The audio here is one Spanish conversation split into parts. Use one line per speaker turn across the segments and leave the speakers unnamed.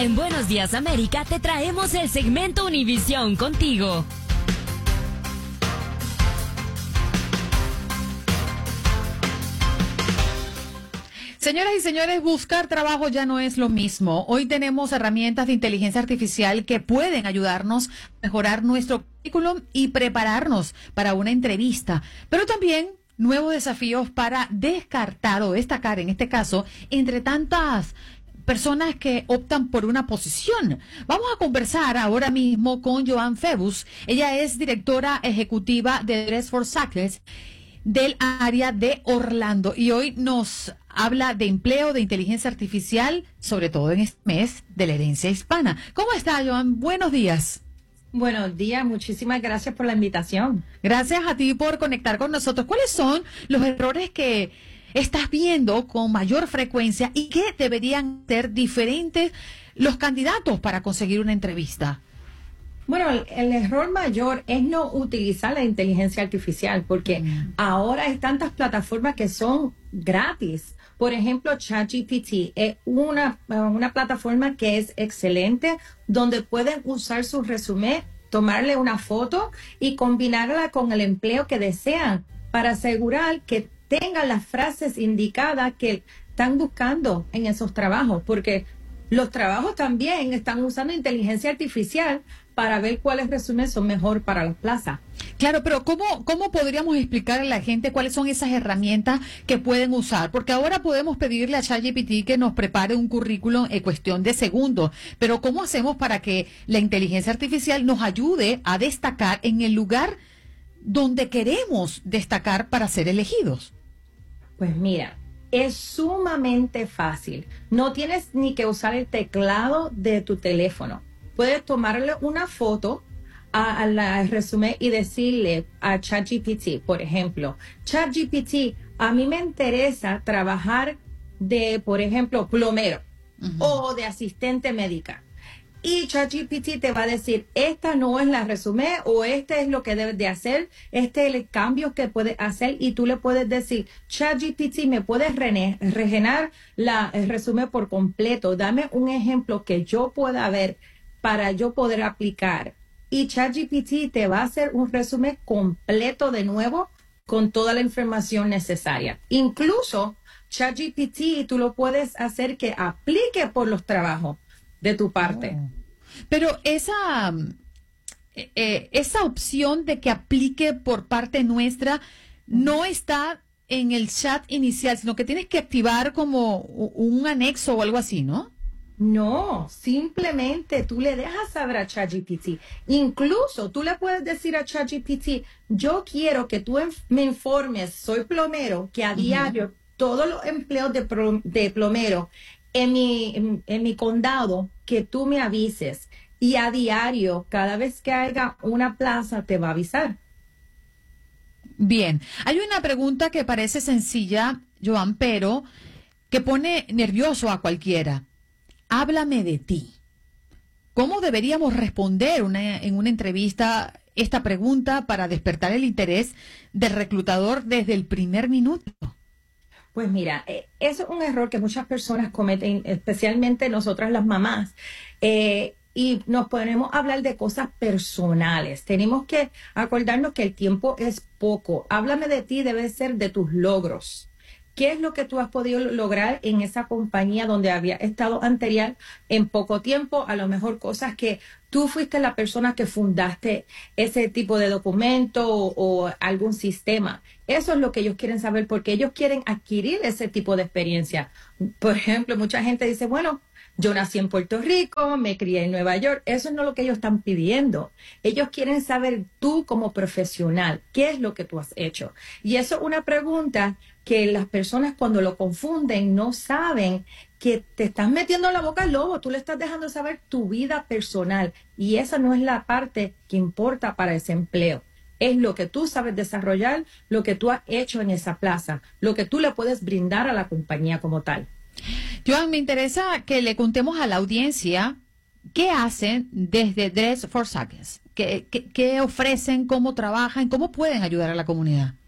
En Buenos Días América te traemos el segmento Univisión contigo.
Señoras y señores, buscar trabajo ya no es lo mismo. Hoy tenemos herramientas de inteligencia artificial que pueden ayudarnos a mejorar nuestro currículum y prepararnos para una entrevista, pero también nuevos desafíos para descartar o destacar, en este caso, entre tantas personas que optan por una posición. Vamos a conversar ahora mismo con Joan Febus. Ella es directora ejecutiva de Dress for Success del área de Orlando y hoy nos habla de empleo, de inteligencia artificial, sobre todo en este mes de la herencia hispana. ¿Cómo está, Joan? Buenos días.
Buenos días, muchísimas gracias por la invitación.
Gracias a ti por conectar con nosotros. ¿Cuáles son los errores que estás viendo con mayor frecuencia y qué deberían ser diferentes los candidatos para conseguir una entrevista?
Bueno, el error mayor es no utilizar la inteligencia artificial porque ahora hay tantas plataformas que son gratis. Por ejemplo, ChatGPT es una plataforma que es excelente donde pueden usar su resumen, tomarle una foto y combinarla con el empleo que desean para asegurar que tengan las frases indicadas que están buscando en esos trabajos, porque los trabajos también están usando inteligencia artificial para ver cuáles resúmenes son mejor para las plazas.
Claro, pero ¿cómo podríamos explicarle a la gente cuáles son esas herramientas que pueden usar? Porque ahora podemos pedirle a ChatGPT que nos prepare un currículum en cuestión de segundos, pero ¿cómo hacemos para que la inteligencia artificial nos ayude a destacar en el lugar donde queremos destacar para ser elegidos?
Pues mira, es sumamente fácil. No tienes ni que usar el teclado de tu teléfono. Puedes tomarle una foto al resumen y decirle a ChatGPT, por ejemplo, ChatGPT, a mí me interesa trabajar de, por ejemplo, plomero o de asistente médica. Y ChatGPT te va a decir, esta no es la resumen o este es lo que debes de hacer, este es el cambio que puedes hacer y tú le puedes decir, ChatGPT, ¿me puedes rellenar el resumen por completo? Dame un ejemplo que yo pueda ver para yo poder aplicar. Y ChatGPT te va a hacer un resumen completo de nuevo con toda la información necesaria. Incluso ChatGPT tú lo puedes hacer que aplique por los trabajos de tu parte.
Pero esa opción de que aplique por parte nuestra no está en el chat inicial, sino que tienes que activar como un anexo o algo así, ¿no?
No, simplemente tú le dejas saber a ChatGPT. Incluso tú le puedes decir a ChatGPT, yo quiero que tú me informes, soy plomero, que a diario todos los empleos de plomero en mi condado, que tú me avises. Y a diario, cada vez que haya una plaza, te va a avisar.
Bien, hay una pregunta que parece sencilla, Joan, pero que pone nervioso a cualquiera. Háblame de ti. ¿Cómo deberíamos responder en una entrevista esta pregunta para despertar el interés del reclutador desde el primer minuto?
Pues mira, eso es un error que muchas personas cometen, especialmente nosotras las mamás. Y nos ponemos a hablar de cosas personales. Tenemos que acordarnos que el tiempo es poco. Háblame de ti, debe ser de tus logros. ¿Qué es lo que tú has podido lograr en esa compañía donde había estado anterior en poco tiempo? A lo mejor cosas que tú fuiste la persona que fundaste ese tipo de documento o algún sistema. Eso es lo que ellos quieren saber porque ellos quieren adquirir ese tipo de experiencia. Por ejemplo, mucha gente dice, bueno, yo nací en Puerto Rico, me crié en Nueva York. Eso no es lo que ellos están pidiendo. Ellos quieren saber tú como profesional, qué es lo que tú has hecho. Y eso es una pregunta que las personas cuando lo confunden no saben que te estás metiendo en la boca al lobo. Tú le estás dejando saber tu vida personal. Y esa no es la parte que importa para ese empleo. Es lo que tú sabes desarrollar, lo que tú has hecho en esa plaza, lo que tú le puedes brindar a la compañía como tal.
Joan, me interesa que le contemos a la audiencia qué hacen desde Dress for Success, qué ofrecen, cómo trabajan, cómo pueden ayudar a la comunidad.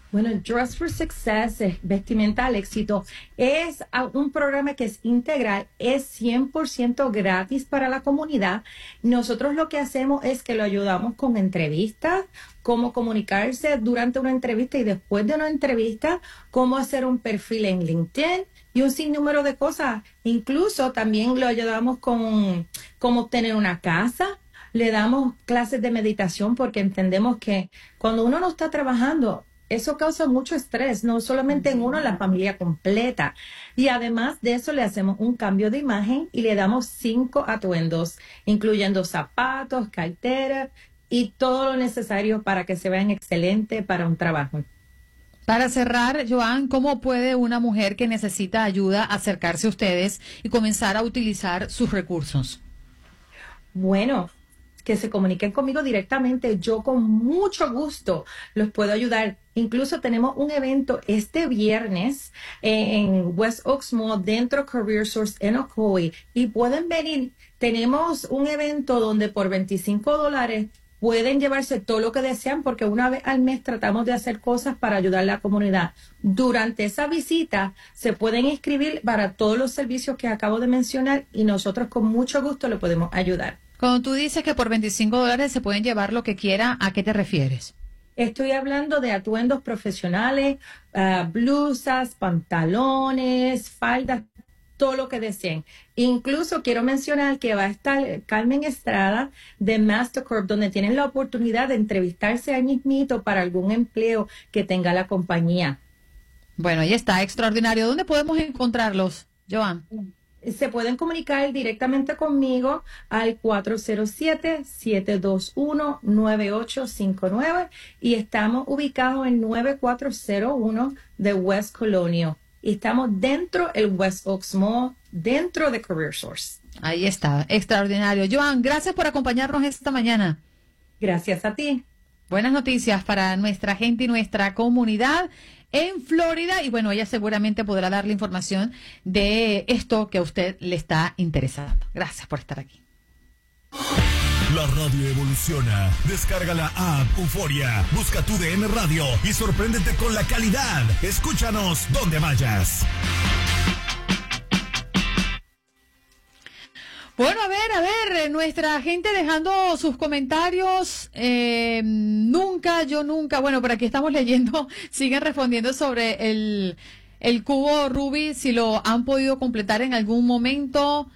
Bueno, Dress for Success, vestimenta al éxito, es un programa que es integral, es 100% gratis para la comunidad. Nosotros lo que hacemos es que lo ayudamos con entrevistas, cómo comunicarse durante una entrevista y después de una entrevista, cómo hacer un perfil en LinkedIn y un sinnúmero de cosas. Incluso también lo ayudamos con cómo obtener una casa. Le damos clases de meditación porque entendemos que cuando uno no está trabajando, eso causa mucho estrés, no solamente en uno, la familia completa. Y además de eso le hacemos un cambio de imagen y le damos 5 atuendos, incluyendo zapatos, cartera y todo lo necesario para que se vean excelentes para un trabajo.
Para cerrar, Joan, ¿cómo puede una mujer que necesita ayuda acercarse a ustedes y comenzar a utilizar sus recursos?
Bueno, que se comuniquen conmigo directamente. Yo con mucho gusto los puedo ayudar. Incluso tenemos un evento este viernes en West Oaks Mall, dentro Career Source en Ocoee. Y pueden venir. Tenemos un evento donde por $25 pueden llevarse todo lo que desean, porque una vez al mes tratamos de hacer cosas para ayudar a la comunidad. Durante esa visita se pueden inscribir para todos los servicios que acabo de mencionar y nosotros con mucho gusto le podemos ayudar.
Cuando tú dices que por $25 se pueden llevar lo que quiera, ¿a qué te refieres?
Estoy hablando de atuendos profesionales, blusas, pantalones, faldas, todo lo que deseen. Incluso quiero mencionar que va a estar Carmen Estrada de Mastercorp, donde tienen la oportunidad de entrevistarse ahí mismito para algún empleo que tenga la compañía.
Bueno, ahí está, extraordinario. ¿Dónde podemos encontrarlos, Joan?
Se pueden comunicar directamente conmigo al 407-721-9859 y estamos ubicados en 9401 de West Colonial. Y estamos dentro del West Oaks Mall, dentro de Career Source.
Ahí está, extraordinario. Joan, gracias por acompañarnos esta mañana.
Gracias a ti.
Buenas noticias para nuestra gente y nuestra comunidad en Florida. Y bueno, ella seguramente podrá darle información de esto que a usted le está interesando. Gracias por estar aquí.
La radio evoluciona. Descarga la app Euforia. Busca tu DN Radio y sorpréndete con la calidad. Escúchanos donde vayas.
Bueno, a ver, nuestra gente dejando sus comentarios. Yo nunca. Bueno, por aquí estamos leyendo, siguen respondiendo sobre el cubo Rubik, si lo han podido completar en algún momento.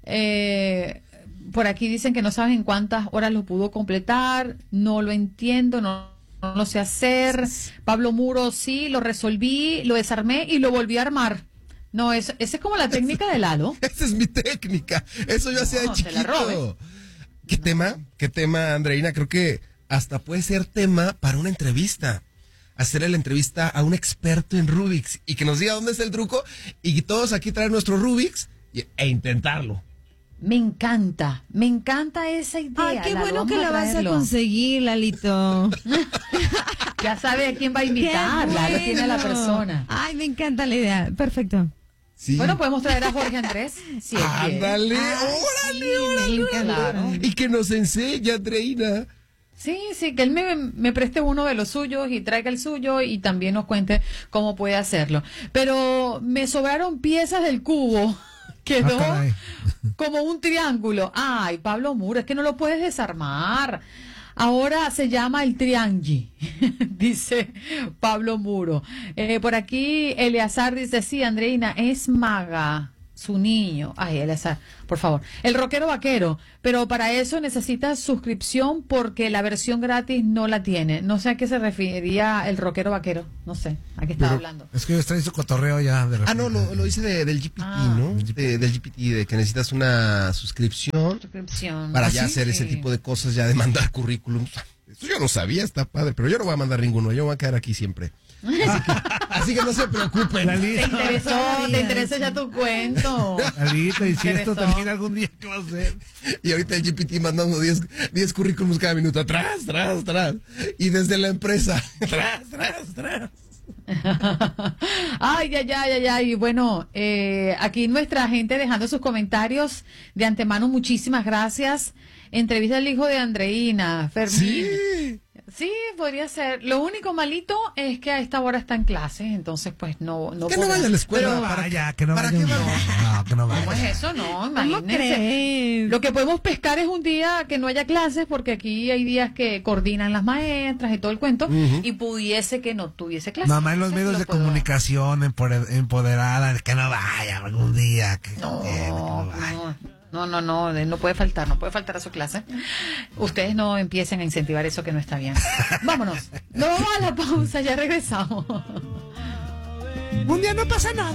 Por aquí dicen que no saben en cuántas horas lo pudo completar. No lo entiendo, no lo sé hacer. Pablo Muro, sí, lo resolví, lo desarmé y lo volví a armar. No, esa es como la técnica de Lalo.
Esa es mi técnica. Eso yo hacía de chiquito.
Te la robé.
¿Qué tema, Andreina? Creo que hasta puede ser tema para una entrevista. Hacerle la entrevista a un experto en Rubik's y que nos diga dónde es el truco y todos aquí traer nuestros Rubik's e intentarlo.
Me encanta esa idea.
Ay, qué
Lalo,
bueno
vamos
que la vas a
traerlo.
conseguir, Lalito.
Ya sabe a quién va a invitar,
Qué
Lalo tiene a la
bueno.
persona.
Ay, me encanta la idea. Perfecto.
Sí.
Bueno, podemos traer a Jorge Andrés. Si él quiere.
Ándale,
Sí,
órale.
Claro.
Y que nos enseñe, Andreina.
Sí, que él me preste uno de los suyos y traiga el suyo y también nos cuente cómo puede hacerlo. Pero me sobraron piezas del cubo. Quedó como un triángulo. Ay, Pablo Muro, es que no lo puedes desarmar. Ahora se llama el triangi, dice Pablo Muro. Por aquí Eleazar dice, sí, Andreina, es maga, su niño. Ay, Eleazar, por favor. El rockero vaquero, pero para eso necesitas suscripción porque la versión gratis no la tiene. No sé a qué se refería el rockero vaquero. No sé, a qué estaba hablando.
Es que yo extraí su cotorreo ya. De repente.
No, lo hice del GPT, ¿no? Del GPT, de que necesitas una suscripción para ya hacer ese tipo de cosas, ya de mandar currículums. Eso yo no sabía, está padre, pero yo no voy a mandar ninguno, yo voy a quedar aquí siempre. Así que no se preocupen.
Te interesó ya tu cuento.
Lalito, y si esto termina algún día, ¿qué va a hacer?
Y ahorita el GPT mandando 10 currículums cada minuto, atrás. Y desde la empresa, atrás.
Ay. Y bueno, aquí nuestra gente dejando sus comentarios de antemano, muchísimas gracias. Entrevista al hijo de Andreina, Fermín.
Sí.
Sí, podría ser. Lo único malito es que a esta hora está en clases, entonces pues no
que no vaya a la escuela.
Pero vaya, que no
¿para
vaya.
qué va?
No, que no vaya.
¿Cómo es eso? No,
¿Cómo
imagínense.
crees?
Lo que podemos pescar es un día que no haya clases, porque aquí hay días que coordinan las maestras y todo el cuento, y pudiese que no tuviese clases.
Mamá en los medios de comunicación empoderada, que no vaya algún día. Que no vaya.
No puede faltar a su clase. Ustedes no empiecen a incentivar eso que no está bien. Vámonos, no vamos a la pausa, ya regresamos.
Un día no pasa nada.